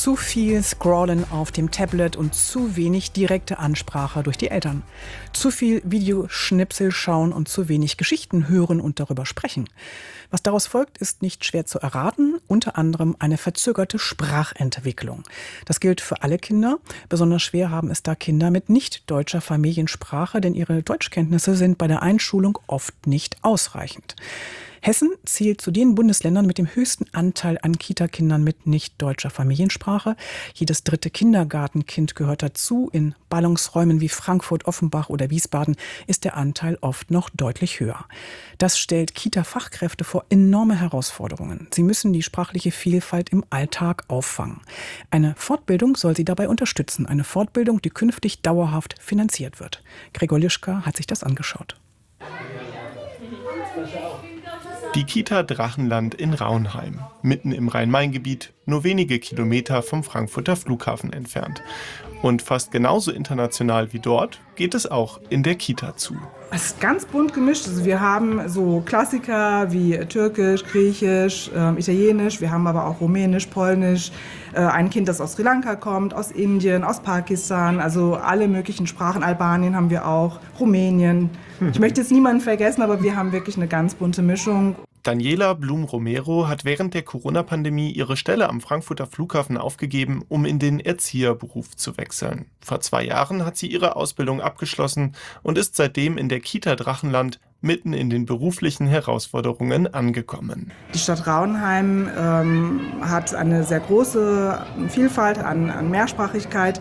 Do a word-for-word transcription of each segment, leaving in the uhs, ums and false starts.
Zu viel Scrollen auf dem Tablet und zu wenig direkte Ansprache durch die Eltern. Zu viel Videoschnipsel schauen und zu wenig Geschichten hören und darüber sprechen. Was daraus folgt, ist nicht schwer zu erraten, unter anderem eine verzögerte Sprachentwicklung. Das gilt für alle Kinder. Besonders schwer haben es da Kinder mit nicht deutscher Familiensprache, denn ihre Deutschkenntnisse sind bei der Einschulung oft nicht ausreichend. Hessen zählt zu den Bundesländern mit dem höchsten Anteil an Kitakindern mit nicht deutscher Familiensprache. Jedes dritte Kindergartenkind gehört dazu. In Ballungsräumen wie Frankfurt, Offenbach oder Wiesbaden ist der Anteil oft noch deutlich höher. Das stellt Kita-Fachkräfte vor enorme Herausforderungen. Sie müssen die sprachliche Vielfalt im Alltag auffangen. Eine Fortbildung soll sie dabei unterstützen. Eine Fortbildung, die künftig dauerhaft finanziert wird. Gregor Lischka hat sich das angeschaut. Die Kita Drachenland in Raunheim, mitten im Rhein-Main-Gebiet, nur wenige Kilometer vom Frankfurter Flughafen entfernt. Und fast genauso international wie dort geht es auch in der Kita zu. Es ist ganz bunt gemischt. Also wir haben so Klassiker wie Türkisch, Griechisch, äh, Italienisch, wir haben aber auch Rumänisch, Polnisch, äh, ein Kind, das aus Sri Lanka kommt, aus Indien, aus Pakistan, also alle möglichen Sprachen. Albanien haben wir auch, Rumänien. Ich möchte jetzt niemanden vergessen, aber wir haben wirklich eine ganz bunte Mischung. Daniela Blum-Romero hat während der Corona-Pandemie ihre Stelle am Frankfurter Flughafen aufgegeben, um in den Erzieherberuf zu wechseln. Vor zwei Jahren hat sie ihre Ausbildung abgeschlossen und ist seitdem in der Kita Drachenland mitten in den beruflichen Herausforderungen angekommen. Die Stadt Raunheim ähm, hat eine sehr große Vielfalt an, an Mehrsprachigkeit.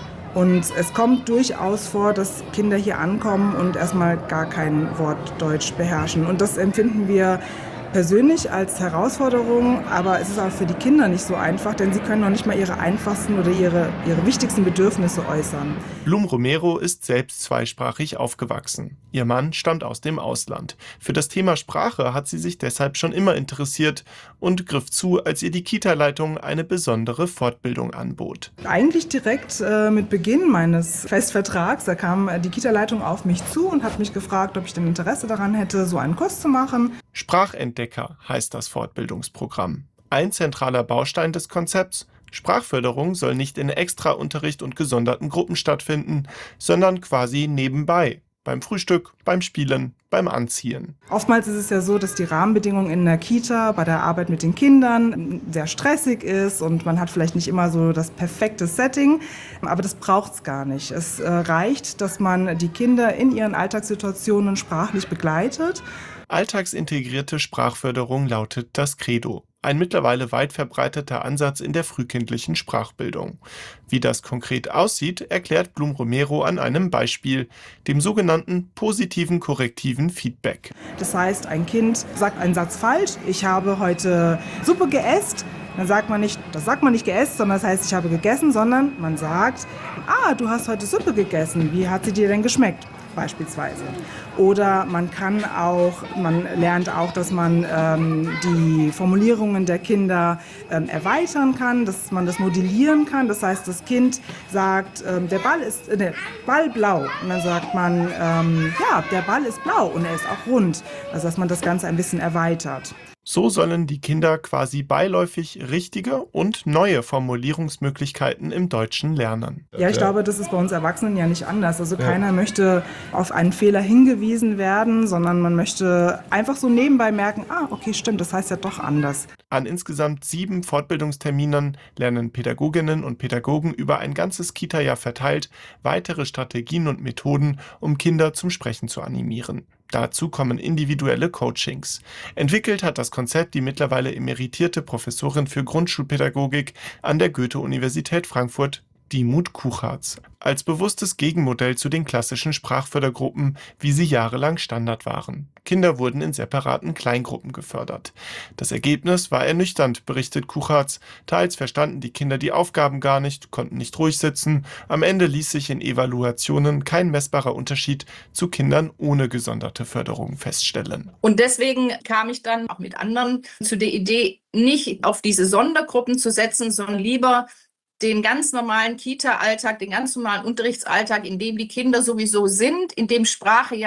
Und es kommt durchaus vor, dass Kinder hier ankommen und erstmal gar kein Wort Deutsch beherrschen. Und das empfinden wir persönlich als Herausforderung, aber es ist auch für die Kinder nicht so einfach, denn sie können noch nicht mal ihre einfachsten oder ihre, ihre wichtigsten Bedürfnisse äußern. Blum-Romero ist selbst zweisprachig aufgewachsen. Ihr Mann stammt aus dem Ausland. Für das Thema Sprache hat sie sich deshalb schon immer interessiert und griff zu, als ihr die Kita-Leitung eine besondere Fortbildung anbot. Eigentlich direkt äh, mit Beginn meines Festvertrags, da kam die Kita-Leitung auf mich zu und hat mich gefragt, ob ich denn Interesse daran hätte, so einen Kurs zu machen. Sprachentdecker heißt das Fortbildungsprogramm. Ein zentraler Baustein des Konzepts: Sprachförderung soll nicht in Extraunterricht und gesonderten Gruppen stattfinden, sondern quasi nebenbei. Beim Frühstück, beim Spielen, beim Anziehen. Oftmals ist es ja so, dass die Rahmenbedingungen in der Kita bei der Arbeit mit den Kindern sehr stressig ist und man hat vielleicht nicht immer so das perfekte Setting, aber das braucht es gar nicht. Es äh, reicht, dass man die Kinder in ihren Alltagssituationen sprachlich begleitet. Alltagsintegrierte Sprachförderung lautet das Credo. Ein mittlerweile weit verbreiteter Ansatz in der frühkindlichen Sprachbildung. Wie das konkret aussieht, erklärt Blum-Romero an einem Beispiel, dem sogenannten positiven korrektiven Feedback. Das heißt, ein Kind sagt einen Satz falsch, ich habe heute Suppe geäst. Dann sagt man nicht, das sagt man nicht geäst, sondern das heißt, ich habe gegessen, sondern man sagt, ah, du hast heute Suppe gegessen, wie hat sie dir denn geschmeckt? Beispielsweise. Oder man kann auch, man lernt auch, dass man ähm, die Formulierungen der Kinder ähm, erweitern kann, dass man das modellieren kann. Das heißt, das Kind sagt, ähm, der Ball ist äh, der Ball blau. Und dann sagt man, ähm, ja, der Ball ist blau und er ist auch rund. Also dass man das Ganze ein bisschen erweitert. So sollen die Kinder quasi beiläufig richtige und neue Formulierungsmöglichkeiten im Deutschen lernen. Ja, ich glaube, das ist bei uns Erwachsenen ja nicht anders. Also keiner möchte auf einen Fehler hingewiesen werden, sondern man möchte einfach so nebenbei merken, ah, okay, stimmt, das heißt ja doch anders. An insgesamt sieben Fortbildungsterminen lernen Pädagoginnen und Pädagogen über ein ganzes Kita-Jahr verteilt weitere Strategien und Methoden, um Kinder zum Sprechen zu animieren. Dazu kommen individuelle Coachings. Entwickelt hat das Konzept die mittlerweile emeritierte Professorin für Grundschulpädagogik an der Goethe-Universität Frankfurt, Dimut Kuchartz, als bewusstes Gegenmodell zu den klassischen Sprachfördergruppen, wie sie jahrelang Standard waren. Kinder wurden in separaten Kleingruppen gefördert. Das Ergebnis war ernüchternd, berichtet Kuchartz. Teils verstanden die Kinder die Aufgaben gar nicht, konnten nicht ruhig sitzen. Am Ende ließ sich in Evaluationen kein messbarer Unterschied zu Kindern ohne gesonderte Förderung feststellen. Und deswegen kam ich dann auch mit anderen zu der Idee, nicht auf diese Sondergruppen zu setzen, sondern lieber den ganz normalen Kita-Alltag, den ganz normalen Unterrichtsalltag, in dem die Kinder sowieso sind, in dem Sprache ja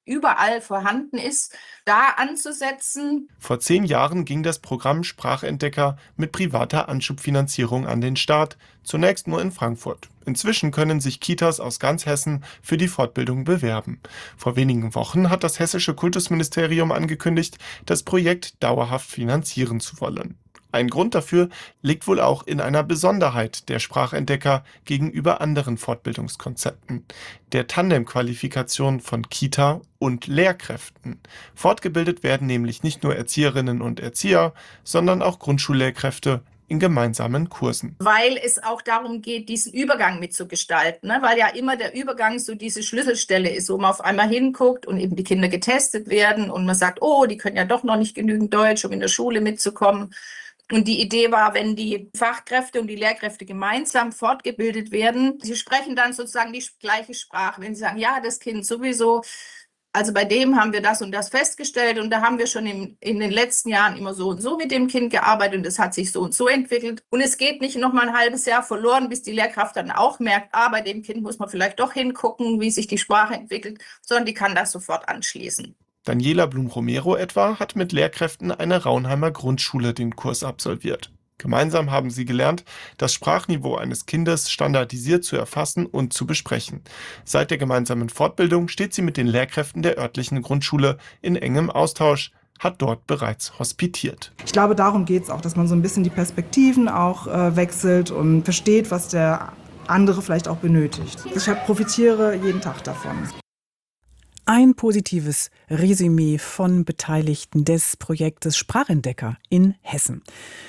überall vorhanden ist, da anzusetzen. Vor zehn Jahren ging das Programm Sprachentdecker mit privater Anschubfinanzierung an den Start, zunächst nur in Frankfurt. Inzwischen können sich Kitas aus ganz Hessen für die Fortbildung bewerben. Vor wenigen Wochen hat das hessische Kultusministerium angekündigt, das Projekt dauerhaft finanzieren zu wollen. Ein Grund dafür liegt wohl auch in einer Besonderheit der Sprachentdecker gegenüber anderen Fortbildungskonzepten: der Tandemqualifikation von Kita und Lehrkräften. Fortgebildet werden nämlich nicht nur Erzieherinnen und Erzieher, sondern auch Grundschullehrkräfte in gemeinsamen Kursen. Weil es auch darum geht, diesen Übergang mitzugestalten, ne? Weil ja immer der Übergang so diese Schlüsselstelle ist, wo man auf einmal hinguckt und eben die Kinder getestet werden und man sagt, oh, die können ja doch noch nicht genügend Deutsch, um in der Schule mitzukommen. Und die Idee war, wenn die Fachkräfte und die Lehrkräfte gemeinsam fortgebildet werden, sie sprechen dann sozusagen die gleiche Sprache. Wenn sie sagen, ja, das Kind sowieso, also bei dem haben wir das und das festgestellt und da haben wir schon in, in den letzten Jahren immer so und so mit dem Kind gearbeitet und es hat sich so und so entwickelt. Und es geht nicht noch mal ein halbes Jahr verloren, bis die Lehrkraft dann auch merkt, ah, bei dem Kind muss man vielleicht doch hingucken, wie sich die Sprache entwickelt, sondern die kann das sofort anschließen. Daniela Blum-Romero etwa hat mit Lehrkräften einer Raunheimer Grundschule den Kurs absolviert. Gemeinsam haben sie gelernt, das Sprachniveau eines Kindes standardisiert zu erfassen und zu besprechen. Seit der gemeinsamen Fortbildung steht sie mit den Lehrkräften der örtlichen Grundschule in engem Austausch, hat dort bereits hospitiert. Ich glaube, darum geht es auch, dass man so ein bisschen die Perspektiven auch äh, wechselt und versteht, was der andere vielleicht auch benötigt. Ich hab, profitiere jeden Tag davon. Ein positives Resümee von Beteiligten des Projektes Sprachentdecker in Hessen.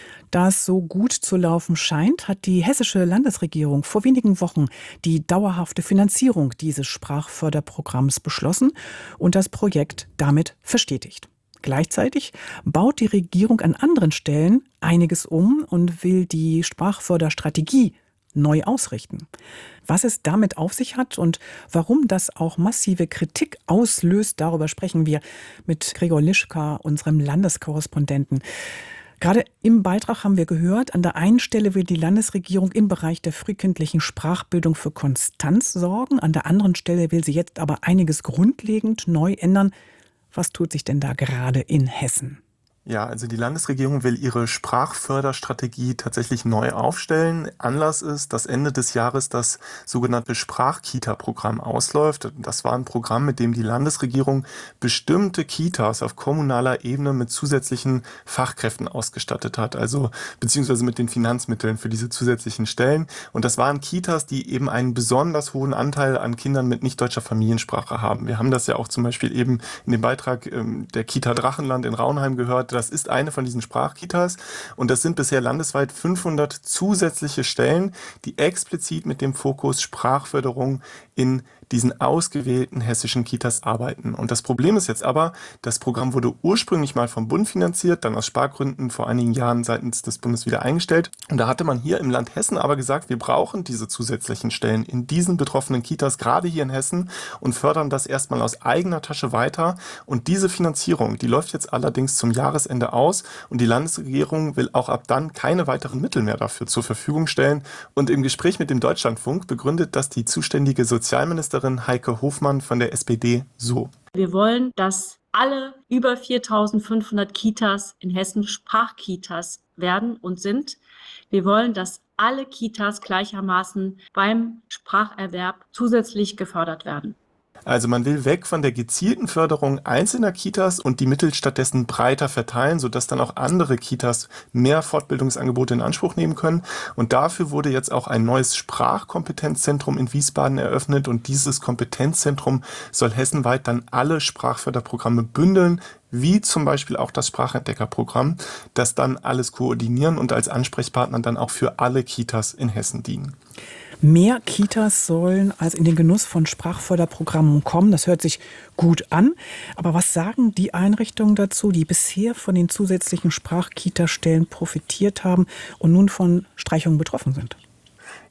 Da es so gut zu laufen scheint, hat die hessische Landesregierung vor wenigen Wochen die dauerhafte Finanzierung dieses Sprachförderprogramms beschlossen und das Projekt damit verstetigt. Gleichzeitig baut die Regierung an anderen Stellen einiges um und will die Sprachförderstrategie neu ausrichten. Was es damit auf sich hat und warum das auch massive Kritik auslöst, darüber sprechen wir mit Gregor Lischka, unserem Landeskorrespondenten. Gerade im Beitrag haben wir gehört, an der einen Stelle will die Landesregierung im Bereich der frühkindlichen Sprachbildung für Konstanz sorgen, an der anderen Stelle will sie jetzt aber einiges grundlegend neu ändern. Was tut sich denn da gerade in Hessen? Ja, also die Landesregierung will ihre Sprachförderstrategie tatsächlich neu aufstellen. Anlass ist, dass Ende des Jahres das sogenannte Sprachkita-Programm ausläuft. Das war ein Programm, mit dem die Landesregierung bestimmte Kitas auf kommunaler Ebene mit zusätzlichen Fachkräften ausgestattet hat, also beziehungsweise mit den Finanzmitteln für diese zusätzlichen Stellen. Und das waren Kitas, die eben einen besonders hohen Anteil an Kindern mit nicht deutscher Familiensprache haben. Wir haben das ja auch zum Beispiel eben in dem Beitrag ähm, der Kita Drachenland in Raunheim gehört. Das ist eine von diesen Sprachkitas und das sind bisher landesweit fünfhundert zusätzliche Stellen, die explizit mit dem Fokus Sprachförderung in diesen ausgewählten hessischen Kitas arbeiten. Und das Problem ist jetzt aber, das Programm wurde ursprünglich mal vom Bund finanziert, dann aus Spargründen vor einigen Jahren seitens des Bundes wieder eingestellt. Und da hatte man hier im Land Hessen aber gesagt, wir brauchen diese zusätzlichen Stellen in diesen betroffenen Kitas, gerade hier in Hessen, und fördern das erstmal aus eigener Tasche weiter. Und diese Finanzierung, die läuft jetzt allerdings zum Jahresende aus und die Landesregierung will auch ab dann keine weiteren Mittel mehr dafür zur Verfügung stellen. Und im Gespräch mit dem Deutschlandfunk begründet das die zuständige Sozialministerin Heike Hofmann von der S P D so. Wir wollen, dass alle über viertausendfünfhundert Kitas in Hessen Sprachkitas werden und sind. Wir wollen, dass alle Kitas gleichermaßen beim Spracherwerb zusätzlich gefördert werden. Also man will weg von der gezielten Förderung einzelner Kitas und die Mittel stattdessen breiter verteilen, sodass dann auch andere Kitas mehr Fortbildungsangebote in Anspruch nehmen können. Und dafür wurde jetzt auch ein neues Sprachkompetenzzentrum in Wiesbaden eröffnet. Und dieses Kompetenzzentrum soll hessenweit dann alle Sprachförderprogramme bündeln, wie zum Beispiel auch das Sprachentdeckerprogramm, das dann alles koordinieren und als Ansprechpartner dann auch für alle Kitas in Hessen dienen. Mehr Kitas sollen also in den Genuss von Sprachförderprogrammen kommen. Das hört sich gut an. Aber was sagen die Einrichtungen dazu, die bisher von den zusätzlichen Sprachkitastellen profitiert haben und nun von Streichungen betroffen sind?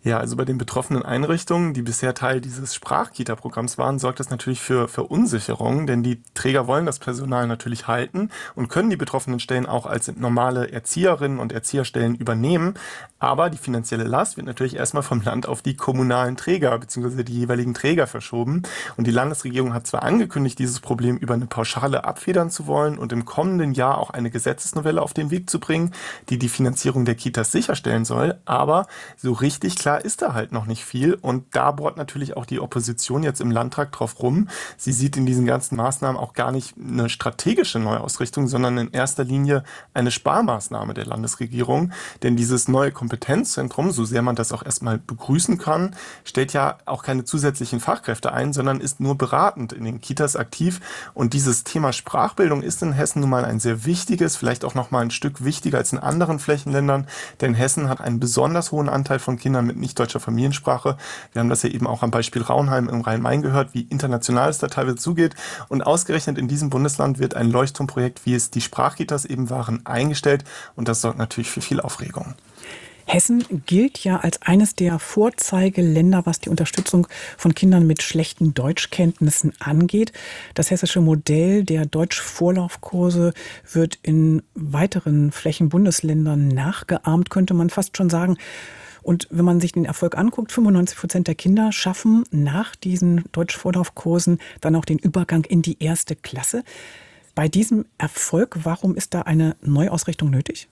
Ja, also bei den betroffenen Einrichtungen, die bisher Teil dieses Sprachkita-Programms waren, sorgt das natürlich für Verunsicherung, denn die Träger wollen das Personal natürlich halten und können die betroffenen Stellen auch als normale Erzieherinnen und Erzieherstellen übernehmen. Aber die finanzielle Last wird natürlich erstmal vom Land auf die kommunalen Träger bzw. die jeweiligen Träger verschoben. Und die Landesregierung hat zwar angekündigt, dieses Problem über eine Pauschale abfedern zu wollen und im kommenden Jahr auch eine Gesetzesnovelle auf den Weg zu bringen, die die Finanzierung der Kitas sicherstellen soll, aber so richtig klar ist da halt noch nicht viel und da bohrt natürlich auch die Opposition jetzt im Landtag drauf rum. Sie sieht in diesen ganzen Maßnahmen auch gar nicht eine strategische Neuausrichtung, sondern in erster Linie eine Sparmaßnahme der Landesregierung, denn dieses neue Kompetenzzentrum, so sehr man das auch erstmal begrüßen kann, stellt ja auch keine zusätzlichen Fachkräfte ein, sondern ist nur beratend in den Kitas aktiv und dieses Thema Sprachbildung ist in Hessen nun mal ein sehr wichtiges, vielleicht auch noch mal ein Stück wichtiger als in anderen Flächenländern, denn Hessen hat einen besonders hohen Anteil von Kindern mit nicht-deutscher Familiensprache. Wir haben das ja eben auch am Beispiel Raunheim im Rhein-Main gehört, wie international es da teilweise zugeht. Und ausgerechnet in diesem Bundesland wird ein Leuchtturmprojekt, wie es die Sprachkitas eben waren, eingestellt. Und das sorgt natürlich für viel Aufregung. Hessen gilt ja als eines der Vorzeigeländer, was die Unterstützung von Kindern mit schlechten Deutschkenntnissen angeht. Das hessische Modell der Deutschvorlaufkurse wird in weiteren Flächenbundesländern nachgeahmt, könnte man fast schon sagen. Und wenn man sich den Erfolg anguckt, fünfundneunzig Prozent der Kinder schaffen nach diesen Deutschvorlaufkursen dann auch den Übergang in die erste Klasse. Bei diesem Erfolg, warum ist da eine Neuausrichtung nötig?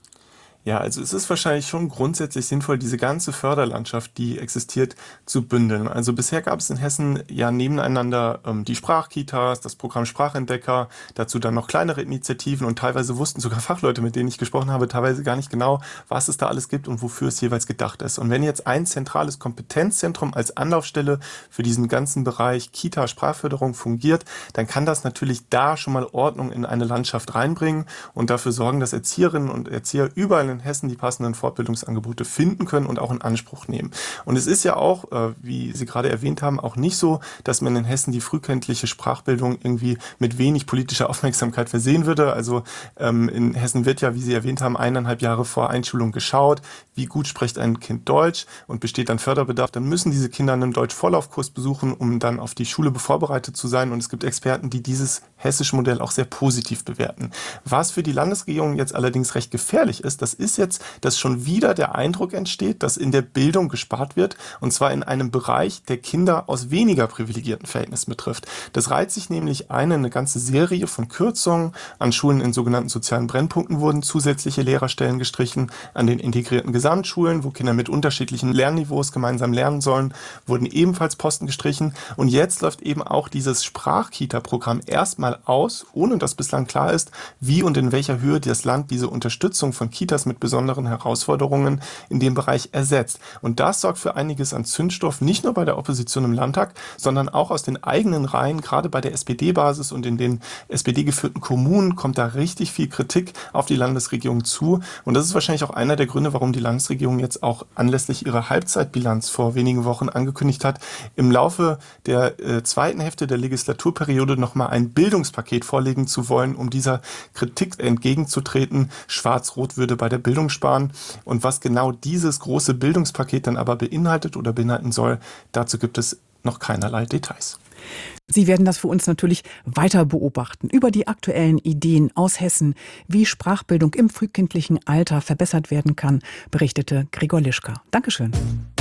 Ja, also es ist wahrscheinlich schon grundsätzlich sinnvoll, diese ganze Förderlandschaft, die existiert, zu bündeln. Also bisher gab es in Hessen ja nebeneinander ähm, die Sprachkitas, das Programm Sprachentdecker, dazu dann noch kleinere Initiativen und teilweise wussten sogar Fachleute, mit denen ich gesprochen habe, teilweise gar nicht genau, was es da alles gibt und wofür es jeweils gedacht ist. Und wenn jetzt ein zentrales Kompetenzzentrum als Anlaufstelle für diesen ganzen Bereich Kita-Sprachförderung fungiert, dann kann das natürlich da schon mal Ordnung in eine Landschaft reinbringen und dafür sorgen, dass Erzieherinnen und Erzieher überall in Hessen die passenden Fortbildungsangebote finden können und auch in Anspruch nehmen. Und es ist ja auch, äh, wie Sie gerade erwähnt haben, auch nicht so, dass man in Hessen die frühkindliche Sprachbildung irgendwie mit wenig politischer Aufmerksamkeit versehen würde. Also ähm, in Hessen wird ja, wie Sie erwähnt haben, eineinhalb Jahre vor Einschulung geschaut, wie gut spricht ein Kind Deutsch und besteht dann Förderbedarf. Dann müssen diese Kinder einen Deutsch-Vorlaufkurs besuchen, um dann auf die Schule vorbereitet zu sein. Und es gibt Experten, die dieses hessische Modell auch sehr positiv bewerten. Was für die Landesregierung jetzt allerdings recht gefährlich ist, das ist jetzt, dass schon wieder der Eindruck entsteht, dass in der Bildung gespart wird und zwar in einem Bereich, der Kinder aus weniger privilegierten Verhältnissen betrifft. Das reiht sich nämlich ein in eine ganze Serie von Kürzungen. An Schulen in sogenannten sozialen Brennpunkten wurden zusätzliche Lehrerstellen gestrichen. An den integrierten Gesamtschulen, wo Kinder mit unterschiedlichen Lernniveaus gemeinsam lernen sollen, wurden ebenfalls Posten gestrichen. Und jetzt läuft eben auch dieses Sprachkita-Programm erstmal aus, ohne dass bislang klar ist, wie und in welcher Höhe das Land diese Unterstützung von Kitas mit besonderen Herausforderungen in dem Bereich ersetzt. Und das sorgt für einiges an Zündstoff, nicht nur bei der Opposition im Landtag, sondern auch aus den eigenen Reihen, gerade bei der S P D-Basis und in den S P D-geführten Kommunen kommt da richtig viel Kritik auf die Landesregierung zu. Und das ist wahrscheinlich auch einer der Gründe, warum die Landesregierung jetzt auch anlässlich ihrer Halbzeitbilanz vor wenigen Wochen angekündigt hat, im Laufe der äh, zweiten Hälfte der Legislaturperiode nochmal ein Bildungspaket vorlegen zu wollen, um dieser Kritik entgegenzutreten. Schwarz-Rot würde bei der Bildung sparen. Und was genau dieses große Bildungspaket dann aber beinhaltet oder beinhalten soll, dazu gibt es noch keinerlei Details. Sie werden das für uns natürlich weiter beobachten. Über die aktuellen Ideen aus Hessen, wie Sprachbildung im frühkindlichen Alter verbessert werden kann, berichtete Gregor Lischka. Dankeschön.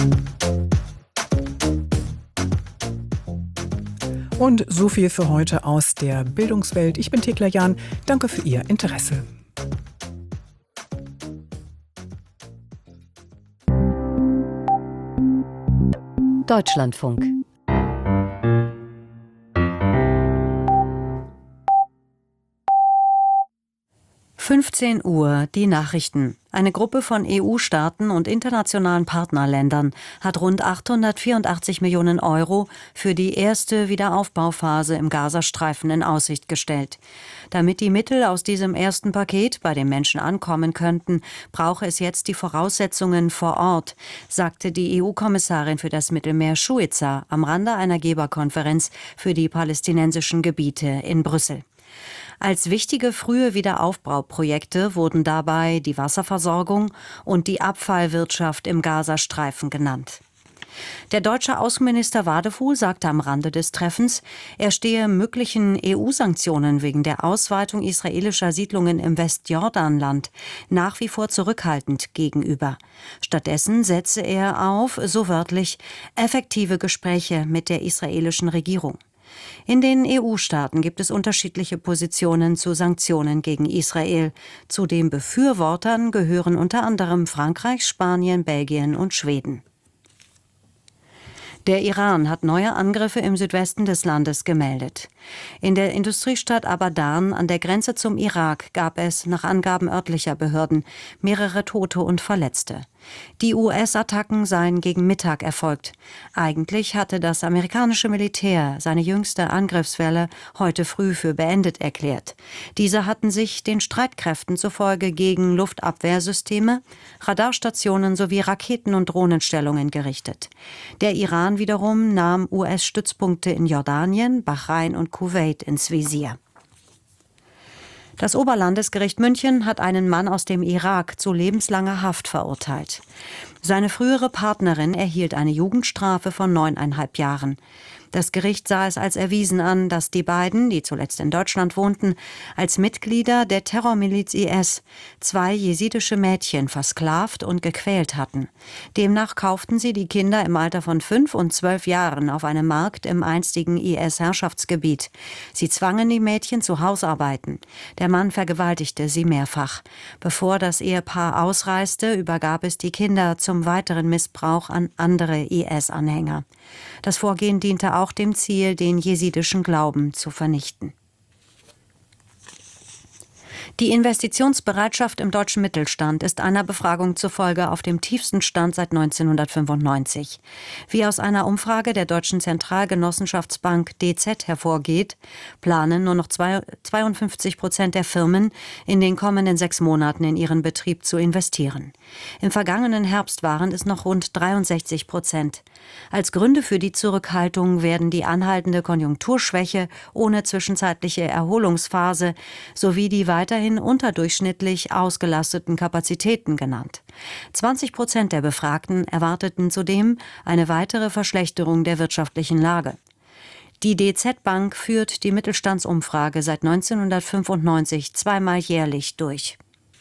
Und so viel für heute aus der Bildungswelt. Ich bin Thekla Jahn. Danke für Ihr Interesse. Deutschlandfunk. fünfzehn Uhr, die Nachrichten. Eine Gruppe von E U-Staaten und internationalen Partnerländern hat rund achthundertvierundachtzig Millionen Euro für die erste Wiederaufbauphase im Gazastreifen in Aussicht gestellt. Damit die Mittel aus diesem ersten Paket bei den Menschen ankommen könnten, brauche es jetzt die Voraussetzungen vor Ort, sagte die E U-Kommissarin für das Mittelmeer Schuica am Rande einer Geberkonferenz für die palästinensischen Gebiete in Brüssel. Als wichtige frühe Wiederaufbauprojekte wurden dabei die Wasserversorgung und die Abfallwirtschaft im Gazastreifen genannt. Der deutsche Außenminister Wadefuhl sagte am Rande des Treffens, er stehe möglichen E U-Sanktionen wegen der Ausweitung israelischer Siedlungen im Westjordanland nach wie vor zurückhaltend gegenüber. Stattdessen setze er auf, so wörtlich, effektive Gespräche mit der israelischen Regierung. In den E U-Staaten gibt es unterschiedliche Positionen zu Sanktionen gegen Israel. Zu den Befürwortern gehören unter anderem Frankreich, Spanien, Belgien und Schweden. Der Iran hat neue Angriffe im Südwesten des Landes gemeldet. In der Industriestadt Abadan an der Grenze zum Irak gab es, nach Angaben örtlicher Behörden, mehrere Tote und Verletzte. Die U S-Attacken seien gegen Mittag erfolgt. Eigentlich hatte das amerikanische Militär seine jüngste Angriffswelle heute früh für beendet erklärt. Diese hatten sich den Streitkräften zufolge gegen Luftabwehrsysteme, Radarstationen sowie Raketen- und Drohnenstellungen gerichtet. Der Iran wiederum nahm U S-Stützpunkte in Jordanien, Bahrain und Kuwait ins Visier. Das Oberlandesgericht München hat einen Mann aus dem Irak zu lebenslanger Haft verurteilt. Seine frühere Partnerin erhielt eine Jugendstrafe von neuneinhalb Jahren. Das Gericht sah es als erwiesen an, dass die beiden, die zuletzt in Deutschland wohnten, als Mitglieder der Terrormiliz I S zwei jesidische Mädchen versklavt und gequält hatten. Demnach kauften sie die Kinder im Alter von fünf und zwölf Jahren auf einem Markt im einstigen I S-Herrschaftsgebiet. Sie zwangen die Mädchen zu Hausarbeiten. Der Mann vergewaltigte sie mehrfach. Bevor das Ehepaar ausreiste, übergab es die Kinder zum weiteren Missbrauch an andere I S-Anhänger. Das Vorgehen diente auch dem Ziel, den jesidischen Glauben zu vernichten. Die Investitionsbereitschaft im deutschen Mittelstand ist einer Befragung zufolge auf dem tiefsten Stand seit neunzehnhundertfünfundneunzig. Wie aus einer Umfrage der Deutschen Zentralgenossenschaftsbank D Z hervorgeht, planen nur noch zweiundfünfzig Prozent der Firmen in den kommenden sechs Monaten in ihren Betrieb zu investieren. Im vergangenen Herbst waren es noch rund dreiundsechzig Prozent. Als Gründe für die Zurückhaltung werden die anhaltende Konjunkturschwäche ohne zwischenzeitliche Erholungsphase sowie die weiterhin unterdurchschnittlich ausgelasteten Kapazitäten genannt. zwanzig Prozent der Befragten erwarteten zudem eine weitere Verschlechterung der wirtschaftlichen Lage. Die D Z-Bank führt die Mittelstandsumfrage seit neunzehnhundertfünfundneunzig zweimal jährlich durch.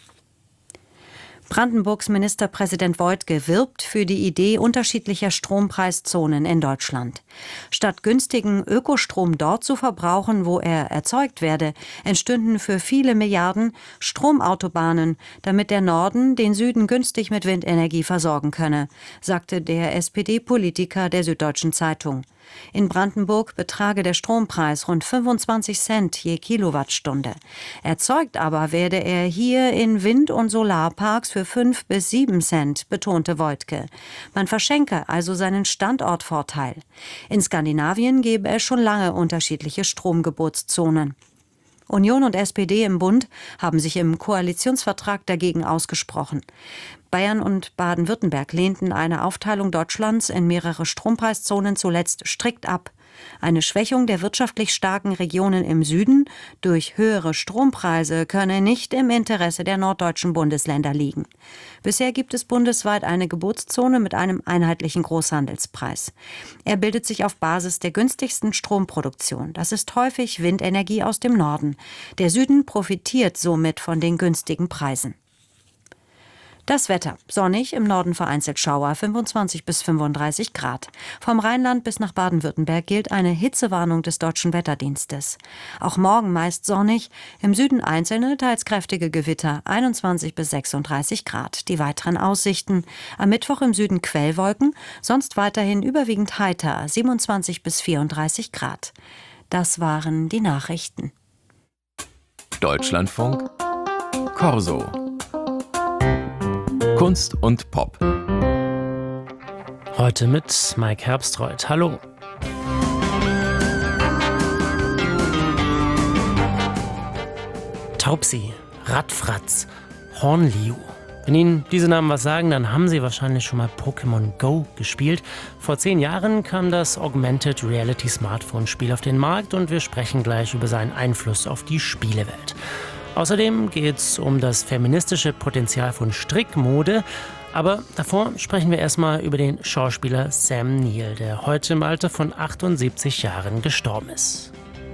Brandenburgs Ministerpräsident Woidke wirbt für die Idee unterschiedlicher Strompreiszonen in Deutschland. Statt günstigen Ökostrom dort zu verbrauchen, wo er erzeugt werde, entstünden für viele Milliarden Stromautobahnen, damit der Norden den Süden günstig mit Windenergie versorgen könne, sagte der S P D-Politiker der Süddeutschen Zeitung. In Brandenburg betrage der Strompreis rund fünfundzwanzig Cent je Kilowattstunde. Erzeugt aber werde er hier in Wind- und Solarparks für fünf bis sieben Cent, betonte Woidke. Man verschenke also seinen Standortvorteil. In Skandinavien gebe es schon lange unterschiedliche Stromgebotszonen. Union und S P D im Bund haben sich im Koalitionsvertrag dagegen ausgesprochen. Bayern und Baden-Württemberg lehnten eine Aufteilung Deutschlands in mehrere Strompreiszonen zuletzt strikt ab. Eine Schwächung der wirtschaftlich starken Regionen im Süden durch höhere Strompreise könne nicht im Interesse der norddeutschen Bundesländer liegen. Bisher gibt es bundesweit eine Gebotszone mit einem einheitlichen Großhandelspreis. Er bildet sich auf Basis der günstigsten Stromproduktion. Das ist häufig Windenergie aus dem Norden. Der Süden profitiert somit von den günstigen Preisen. Das Wetter. Sonnig, im Norden vereinzelt Schauer, fünfundzwanzig bis fünfunddreißig Grad. Vom Rheinland bis nach Baden-Württemberg gilt eine Hitzewarnung des Deutschen Wetterdienstes. Auch morgen meist sonnig, im Süden einzelne, teils kräftige Gewitter, einundzwanzig bis sechsunddreißig Grad. Die weiteren Aussichten. Am Mittwoch im Süden Quellwolken, sonst weiterhin überwiegend heiter, siebenundzwanzig bis vierunddreißig Grad. Das waren die Nachrichten. Deutschlandfunk Corso. Kunst und Pop. Heute mit Mike Herbstreuth. Hallo. Taubsi, Radfratz, Hornliu. Wenn Ihnen diese Namen was sagen, dann haben Sie wahrscheinlich schon mal Pokémon Go gespielt. Vor zehn Jahren kam das Augmented Reality Smartphone-Spiel auf den Markt und wir sprechen gleich über seinen Einfluss auf die Spielewelt. Außerdem geht es um das feministische Potenzial von Strickmode. Aber davor sprechen wir erstmal über den Schauspieler Sam Neill, der heute im Alter von achtundsiebzig Jahren gestorben ist.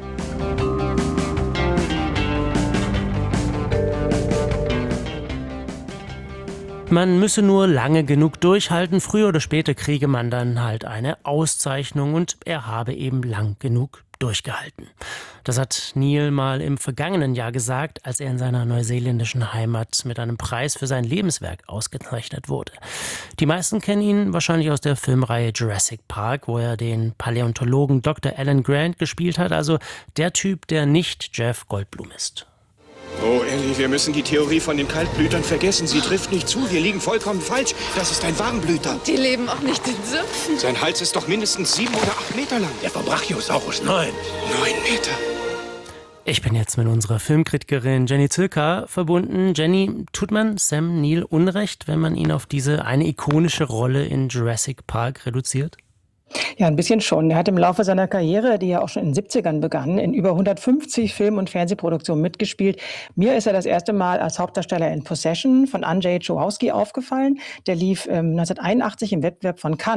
Man müsse nur lange genug durchhalten, früher oder später kriege man dann halt eine Auszeichnung und er habe eben lang genug durchgehalten. Das hat Neill mal im vergangenen Jahr gesagt, als er in seiner neuseeländischen Heimat mit einem Preis für sein Lebenswerk ausgezeichnet wurde. Die meisten kennen ihn wahrscheinlich aus der Filmreihe Jurassic Park, wo er den Paläontologen Doktor Alan Grant gespielt hat, also der Typ, der nicht Jeff Goldblum ist. Oh, Ellie, wir müssen die Theorie von den Kaltblütern vergessen. Sie trifft nicht zu. Wir liegen vollkommen falsch. Das ist ein Warmblüter. Die leben auch nicht in Sümpfen. Sein Hals ist doch mindestens sieben oder acht Meter lang. Der von Brachiosaurus neun. Neun Meter. Ich bin jetzt mit unserer Filmkritikerin Jenny Zilka verbunden. Jenny, tut man Sam Neill Unrecht, wenn man ihn auf diese eine ikonische Rolle in Jurassic Park reduziert? Ja, ein bisschen schon. Er hat im Laufe seiner Karriere, die ja auch schon in den siebzigern begann, in über hundertfünfzig Film- und Fernsehproduktionen mitgespielt. Mir ist er das erste Mal als Hauptdarsteller in Possession von Andrzej Czołowski aufgefallen. Der lief ähm, neunzehnhunderteinundachtzig im Wettbewerb von Cannes.